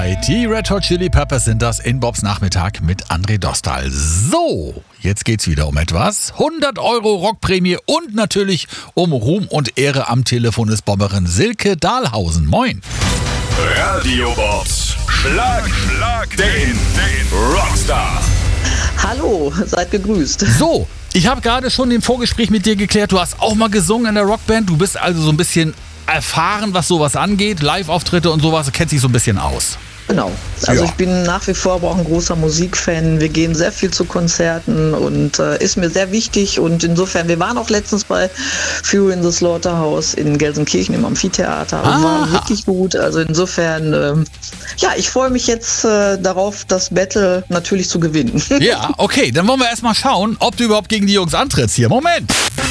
Zeit. Die Red Hot Chili Peppers sind das in Bobs Nachmittag mit André Dostal. So, jetzt geht's wieder um etwas. 100 Euro Rockprämie und natürlich um Ruhm und Ehre. Am Telefon ist Bobberin Silke Dahlhausen. Moin. Radio Bobs. Schlag den Rockstar. Hallo, seid gegrüßt. So, ich habe gerade schon im Vorgespräch mit dir geklärt, du hast auch mal gesungen in der Rockband. Du bist also so ein bisschen erfahren, was sowas angeht. Live-Auftritte und sowas, du kennst dich so ein bisschen aus. Genau. Also Ja. ich bin nach wie vor aber auch ein großer Musikfan. Wir gehen sehr viel zu Konzerten und ist mir sehr wichtig. Und insofern, wir waren auch letztens bei Fury in the Slaughterhouse in Gelsenkirchen im Amphitheater. Und war wirklich gut. Also insofern, ich freue mich jetzt darauf, das Battle natürlich zu gewinnen. Ja, okay, dann wollen wir erstmal schauen, ob du überhaupt gegen die Jungs antrittst hier. Moment.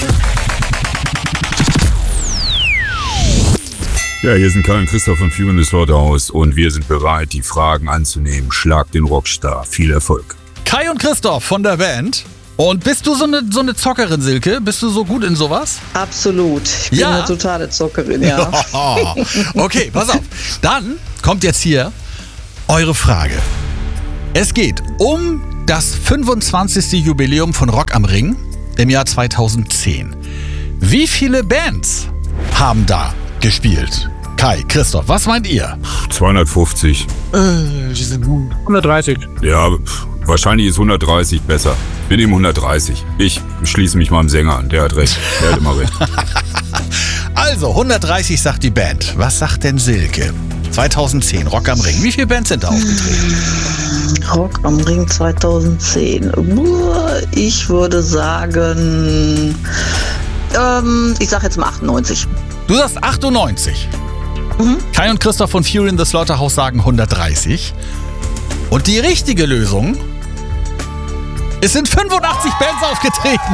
Ja, hier sind Kai und Christoph von Fury in the Slaughterhouse und wir sind bereit, die Fragen anzunehmen. Schlag den Rockstar. Viel Erfolg. Kai und Christoph von der Band. Und bist du so eine Zockerin, Silke? Bist du so gut in sowas? Absolut. Ich bin Ja. eine totale Zockerin, ja. Okay, pass auf. Dann kommt jetzt hier eure Frage. Es geht um das 25. Jubiläum von Rock am Ring im Jahr 2010. Wie viele Bands haben da gespielt? Kai, Christoph, was meint ihr? 250. Sie sind gut. 130. Ja, wahrscheinlich ist 130 besser. Wir nehmen 130. Ich schließe mich mal dem Sänger an. Der hat recht. Der hat immer recht. Also, 130 sagt die Band. Was sagt denn Silke? 2010, Rock am Ring. Wie viele Bands sind da aufgetreten? Rock am Ring 2010. Ich würde sagen, ich sag jetzt mal 98. Du sagst 98. Kai und Christoph von Fury in the Slaughterhouse sagen 130. Und die richtige Lösung: Es sind 85 Bands aufgetreten.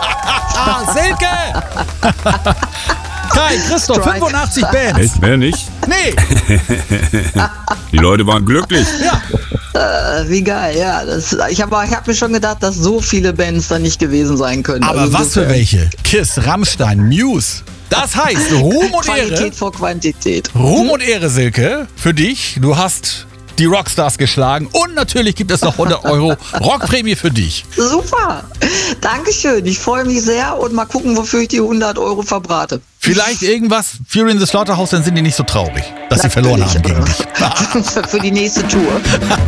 Silke! Kai, Christoph, Strike. 85 Bands. Echt? Mehr nicht? Nee, Die Leute waren glücklich. ja. Wie geil, ja. Ich hab mir schon gedacht, dass so viele Bands da nicht gewesen sein können. Aber Also was für insofern welche? Kiss, Rammstein, Muse. Das heißt Ruhm und Ehre. Qualität vor Quantität. Ruhm und Ehre, Silke, für dich. Du hast die Rockstars geschlagen und natürlich gibt es noch 100 Euro Rockprämie für dich. Super. Dankeschön. Ich freue mich sehr und mal gucken, wofür ich die 100 Euro verbrate. Vielleicht irgendwas, Fury in the Slaughterhouse, dann sind die nicht so traurig, dass sie verloren haben gegen dich. Für die nächste Tour.